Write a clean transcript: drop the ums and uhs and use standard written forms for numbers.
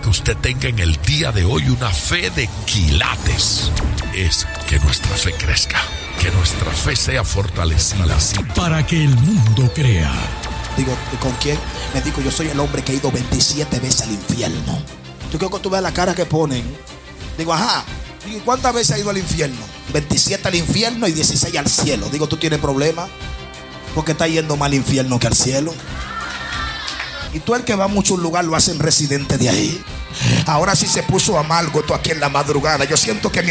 que usted tenga en el día de hoy una fe de quilates es que nuestra fe crezca, que nuestra fe sea fortalecida para que el mundo crea. Digo, ¿con quién? Me digo, yo soy el hombre que ha ido 27 veces al infierno. Yo creo que tú ves la cara que ponen. Digo, ajá. Digo, ¿cuántas veces ha ido al infierno? 27 al infierno y 16 al cielo. Digo, ¿tú tienes problema? Porque está yendo más al infierno que al cielo. Y tú, el que va a muchos lugares, lo hacen residente de ahí. Ahora sí se puso amargo esto aquí en la madrugada. Yo siento que mi